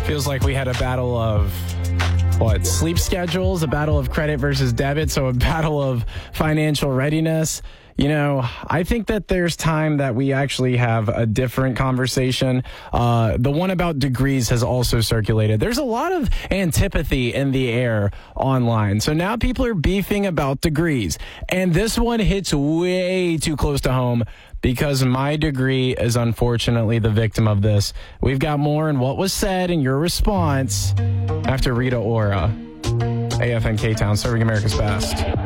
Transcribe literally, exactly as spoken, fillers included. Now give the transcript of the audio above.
Feels like we had a battle of, what, sleep schedules, a battle of credit versus debit, so a battle of financial readiness. You know, I think that there's time that we actually have a different conversation. Uh, the one about degrees has also circulated. There's a lot of antipathy in the air online. So now people are beefing about degrees. And this one hits way too close to home because my degree is unfortunately the victim of this. We've got more in what was said in your response after Rita Ora. A F N K-Town, serving America's best.